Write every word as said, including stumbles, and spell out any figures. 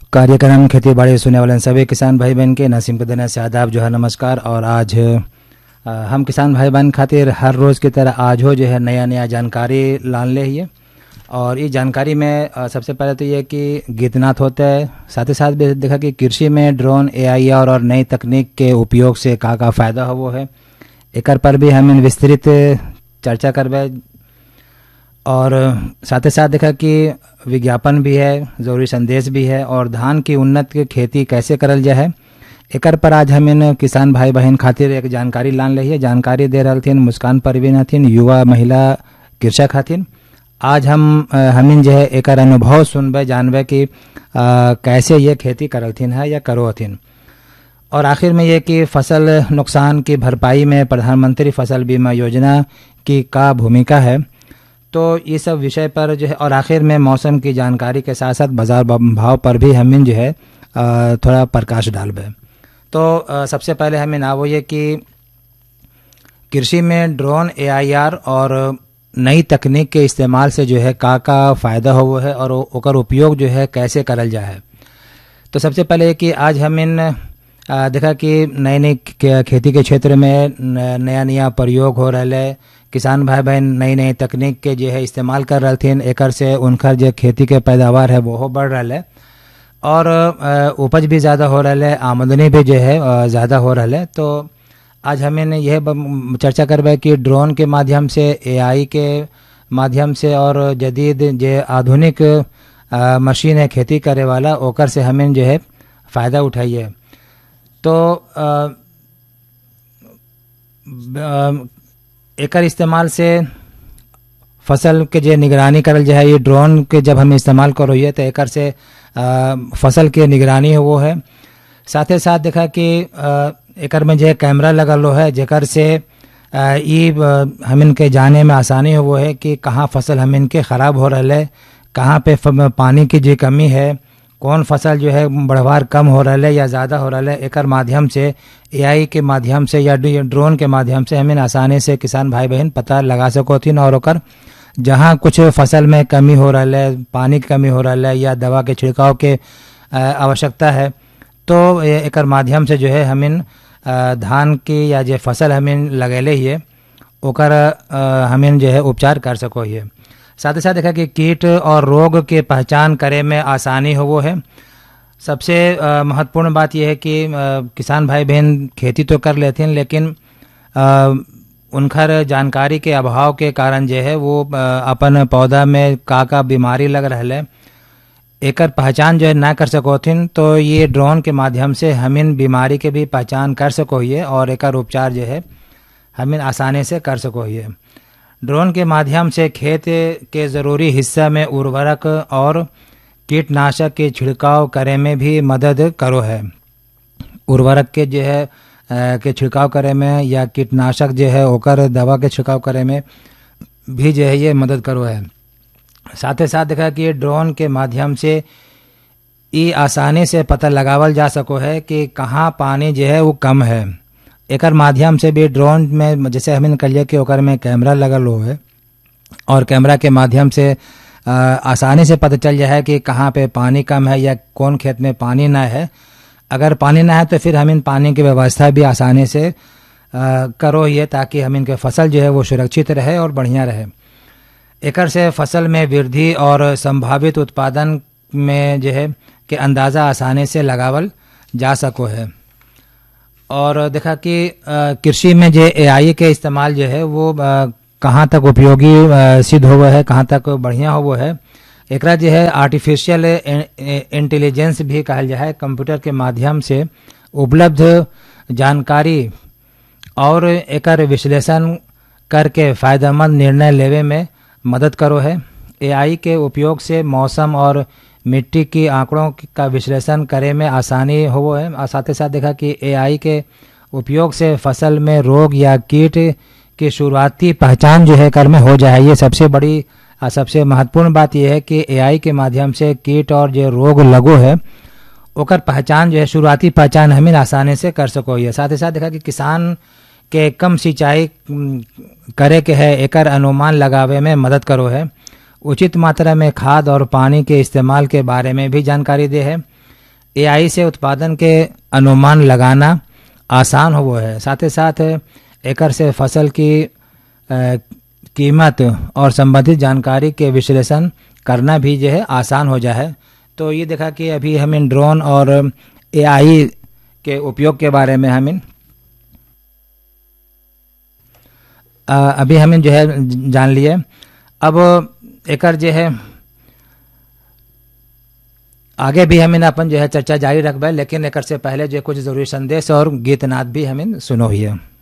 कार्यक्रम खेती बाड़ी सुनने वाले सभी किसान भाई बहन के नसीम के देने से आदाब जो है नमस्कार। और आज आ, हम किसान भाई बहन खातिर हर रोज़ की तरह आज हो जो है नया नया जानकारी लान ले ही। और ये जानकारी में आ, सबसे पहले तो ये कि गीतनाथ होता है, साथ ही साथ भी देखा कि कृषि में ड्रोन ए आई आर और नई तकनीक के उपयोग से का का फ़ायदा हो वो है, एक पर भी हम विस्तृत चर्चा करबे। और साथ ही साथ देखा कि विज्ञापन भी है, ज़रूरी संदेश भी है, और धान की उन्नत की खेती कैसे करल जाए एक पर आज हम इन किसान भाई बहन खातिर एक जानकारी लान रही है। जानकारी दे रही थी मुस्कान परवीन हथिन, युवा महिला कृषक हथिन। आज हम हमिन जो है एक अनुभव सुनबे जानबे कि आ, कैसे ये खेती करलथिन है या करो हथिन। और आखिर में ये कि फसल नुकसान की भरपाई में प्रधानमंत्री फसल बीमा योजना की का भूमिका है। तो ये सब विषय पर जो है, और आखिर में मौसम की जानकारी के साथ साथ बाजार भाव पर भी हमिन जो है थोड़ा प्रकाश डालबे। तो सबसे पहले हमें ना वो ये कि कृषि में ड्रोन ए आई आर और नई तकनीक के इस्तेमाल से जो है का का फ़ायदा हो वो है और ओकर उपयोग जो है कैसे करल जाए। तो सबसे पहले कि आज हम इन देखा कि नई नई खेती के क्षेत्र में नया नया प्रयोग हो रहा है, किसान भाई बहन नई नई तकनीक के जो है इस्तेमाल कर रहे थे, एक से उनका जो खेती के पैदावार है वो बढ़ रहा है और उपज भी ज़्यादा हो रहा है, आमदनी भी जो है ज़्यादा हो रहा है। तो आज हमें यह चर्चा करबे कि ड्रोन के माध्यम से, ए आई के माध्यम से और जदीद जो आधुनिक मशीन है खेती करे वाला ओकर से हमें जो है फ़ायदा उठाइए। तो एकर इस्तेमाल से फसल के जो निगरानी करल जाए, ये ड्रोन के जब हम इस्तेमाल करोइए तो एकर से आ, फसल के निगरानी हो वो है। साथ ही साथ देखा कि एकर में जो कैमरा लगल हो है जेकर से ये हम के जाने में आसानी हो वो है कि कहाँ फसल हम इनके ख़राब हो रहा है, कहाँ पे पानी की जो कमी है, कौन फसल जो है बढ़वार कम हो रहा है या ज़्यादा हो रहा है। एकर माध्यम से ए आई के माध्यम से या ड्रोन के माध्यम से हमें आसानी से किसान भाई बहन पता लगा सकोथिन और ओकर जहाँ कुछ फसल में कमी हो रहा है, पानी की कमी हो रहा है या दवा के छिड़काव के आवश्यकता है, तो एकर माध्यम से जो है हमें धान की या जो फसल हमें लगेले ही ओकर हमें जो है उपचार कर सको ही। साथ ही साथ देखा कि कीट और रोग के पहचान करे में आसानी हो वो है। सबसे महत्वपूर्ण बात यह है कि आ, किसान भाई बहन खेती तो कर लेते हैं लेकिन उनकर जानकारी के अभाव के कारण जो है वो आ, अपन पौधा में का का बीमारी लग रहा है एकर पहचान जो है ना कर सकोथिन। तो ये ड्रोन के माध्यम से हमिन बीमारी के भी पहचान कर सको हिए और एकर उपचार जो है हमिन आसानी से कर सको हिए। ड्रोन के माध्यम से खेत के ज़रूरी हिस्सा में उर्वरक और कीटनाशक के छिड़काव करे में भी मदद करो है। उर्वरक के जो है के छिड़काव करे में या कीटनाशक जो है ओकर दवा के छिड़काव करे में भी जो है ये मदद करो है। साथ ही साथ देखा कि ड्रोन के माध्यम से ये आसानी से पता लगावल जा सको है कि कहाँ पानी जो है वो कम है। एकर माध्यम से भी ड्रोन में जैसे हमें कहिए कि ओकर में कैमरा लगल हो है और कैमरा के माध्यम से आ, आसानी से पता चल जाए कि कहाँ पे पानी कम है या कौन खेत में पानी ना है। अगर पानी ना है तो फिर हम इन पानी की व्यवस्था भी आसानी से आ, करो ये ताकि हम इनके फसल जो है वो सुरक्षित रहे और बढ़िया रहे। एकर से फसल में वृद्धि और संभावित उत्पादन में जो है कि अंदाज़ा आसानी से लगावल जा सको है। और देखा कि कृषि में जो ए आई के इस्तेमाल जो है वो कहाँ तक उपयोगी सिद्ध हो है, कहाँ तक बढ़िया हो वो है। एकरा जो है आर्टिफिशियल इंटेलिजेंस भी कहल जाए, कंप्यूटर के माध्यम से उपलब्ध जानकारी और एकर विश्लेषण करके फ़ायदेमंद निर्णय लेवे में मदद करो है। ए आई के उपयोग से मौसम और मिट्टी की आंकड़ों का विश्लेषण करे में आसानी हो है। और साथ ही साथ देखा कि ए आई के उपयोग से फसल में रोग या कीट की शुरुआती पहचान जो है कर में हो जाए। ये सबसे बड़ी सबसे महत्वपूर्ण बात यह है कि ए आई के माध्यम से कीट और जो रोग लगो है ओकर पहचान जो है शुरुआती पहचान हमें आसानी से कर सको। ये साथ ही साथ देखा कि किसान के कम सिंचाई करे के है एकर अनुमान लगावे में मदद करो है। उचित मात्रा में खाद और पानी के इस्तेमाल के बारे में भी जानकारी दे है। एआई से उत्पादन के अनुमान लगाना आसान हो है। साथ ही साथ एकर से फसल की अ, कीमत और संबंधित जानकारी के विश्लेषण करना भी जो है आसान हो जाए। तो ये देखा कि अभी हम इन ड्रोन और एआई के उपयोग के बारे में हम इन अ, अभी हम इन जो है जान लिए। अब एकर जो है आगे भी हम इन अपन जो है चर्चा जारी रखबे, लेकिन एकर से पहले जो कुछ जरूरी संदेश और गीत नाद भी हम इन सुनो हिए।